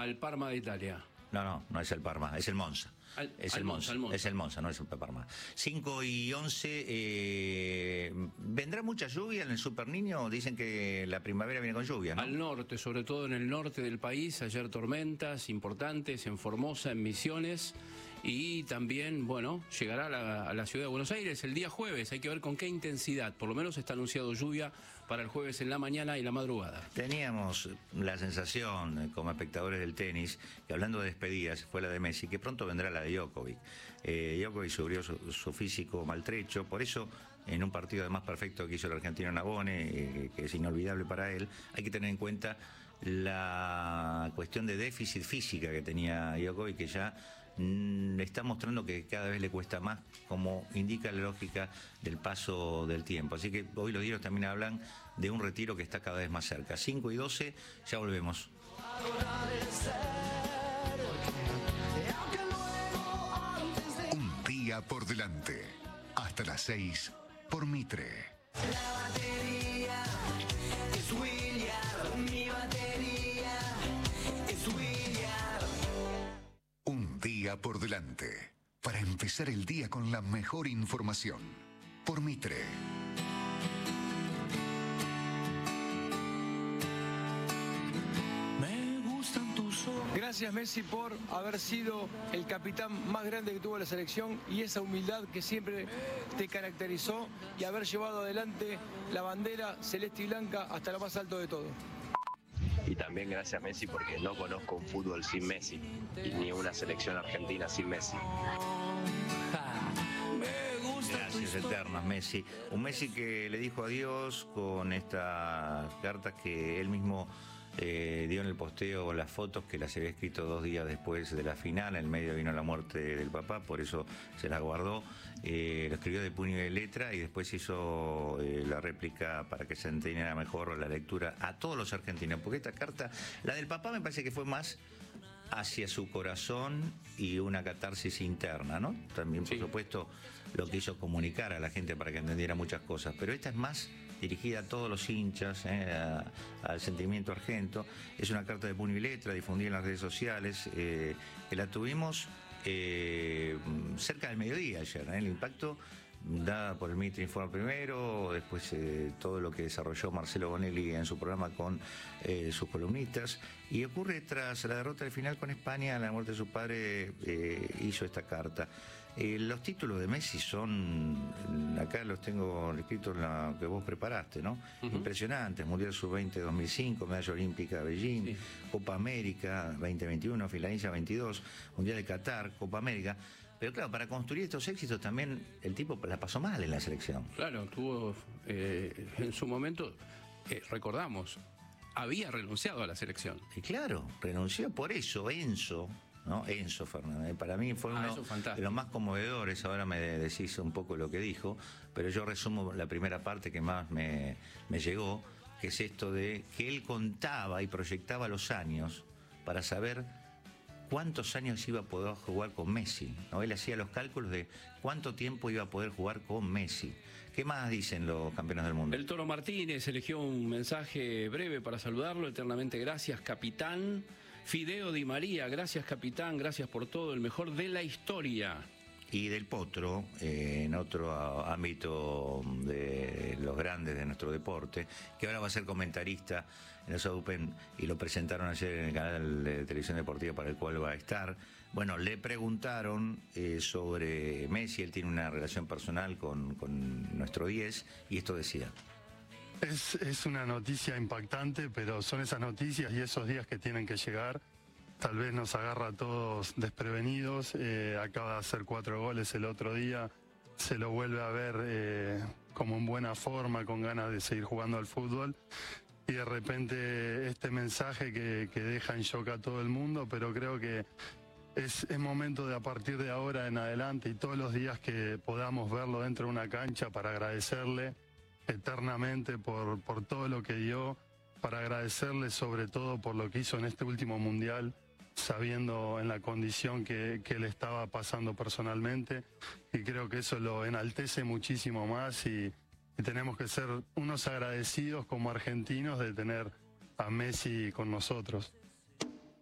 al Parma de Italia. No es el Parma, es el Monza. Es el Monza, no es el Parma. 5:11, ¿vendrá mucha lluvia en el Super Niño? Dicen que la primavera viene con lluvia, ¿no? Al norte, sobre todo en el norte del país, ayer tormentas importantes en Formosa, en Misiones, y también, bueno, llegará a la ciudad de Buenos Aires el día jueves. Hay que ver con qué intensidad. Por lo menos está anunciado lluvia para el jueves en la mañana y la madrugada. Teníamos la sensación, como espectadores del tenis, que hablando de despedidas, fue la de Messi, que pronto vendrá la de Djokovic. Djokovic subió su físico maltrecho, por eso en un partido además perfecto que hizo el argentino Nabone, que es inolvidable para él, hay que tener en cuenta la cuestión de déficit física que tenía Djokovic, que ya está mostrando que cada vez le cuesta más, como indica la lógica del paso del tiempo. Así que hoy los diarios también hablan de un retiro que está cada vez más cerca. 5:12, ya volvemos. Un día por delante, hasta las 6 por Mitre. La batería es William, mi batería es William. Un día por delante, para empezar el día con la mejor información. Por Mitre. Gracias, Messi, por haber sido el capitán más grande que tuvo la selección y esa humildad que siempre te caracterizó y haber llevado adelante la bandera celeste y blanca hasta lo más alto de todo. Y también gracias a Messi porque no conozco un fútbol sin Messi y ni una selección argentina sin Messi. Gracias eternas, Messi. Un Messi que le dijo adiós con estas cartas que él mismo dio en el posteo, las fotos que las había escrito 2 días después de la final. En el medio vino la muerte del papá, por eso se las guardó. Lo escribió de puño y de letra y después hizo la réplica para que se entendiera mejor la lectura a todos los argentinos, porque esta carta, la del papá, me parece que fue más hacia su corazón y una catarsis interna, ¿no? También, por supuesto, lo quiso comunicar a la gente para que entendiera muchas cosas, pero esta es más dirigida a todos los hinchas, al sentimiento argento. Es una carta de puño y letra difundida en las redes sociales, que la tuvimos cerca del mediodía ayer, el impacto dada por el Mitre Informa primero, después todo lo que desarrolló Marcelo Bonelli en su programa con sus columnistas, y ocurre tras la derrota del final con España, la muerte de su padre, hizo esta carta. Los títulos de Messi son, acá los tengo escritos en la que vos preparaste, ¿no? Impresionantes: Mundial Sub-20 2005, Medalla Olímpica de Beijing, Copa América 2021, Finlandia 22, Mundial de Qatar, Copa América. Pero claro, para construir estos éxitos también el tipo la pasó mal en la selección. Claro, tuvo en su momento, recordamos, había renunciado a la selección. Y claro, renunció por eso, Enzo, ¿no? Enzo Fernández, para mí fue uno de los más conmovedores. Ahora me decís un poco lo que dijo, pero yo resumo la primera parte que más me llegó, que es esto de que él contaba y proyectaba los años para saber cuántos años iba a poder jugar con Messi, ¿no? Él hacía los cálculos de cuánto tiempo iba a poder jugar con Messi. ¿Qué más dicen los campeones del mundo? El Toro Martínez eligió un mensaje breve para saludarlo. Eternamente gracias, capitán. Fideo Di María, gracias, capitán, gracias por todo, el mejor de la historia. Y Del Potro, en otro ámbito de los grandes de nuestro deporte, que ahora va a ser comentarista en los Open, y lo presentaron ayer en el canal de televisión deportiva para el cual va a estar. Bueno, le preguntaron sobre Messi. Él tiene una relación personal con nuestro 10, y esto decía. Es una noticia impactante, pero son esas noticias y esos días que tienen que llegar. Tal vez nos agarra a todos desprevenidos. Acaba de hacer 4 goles el otro día. Se lo vuelve a ver como en buena forma, con ganas de seguir jugando al fútbol. Y de repente este mensaje que deja en shock a todo el mundo, pero creo que es momento de, a partir de ahora en adelante y todos los días que podamos verlo dentro de una cancha, para agradecerle eternamente por todo lo que dio, para agradecerle sobre todo por lo que hizo en este último mundial, sabiendo en la condición que él estaba pasando personalmente, y creo que eso lo enaltece muchísimo más, y tenemos que ser unos agradecidos como argentinos de tener a Messi con nosotros.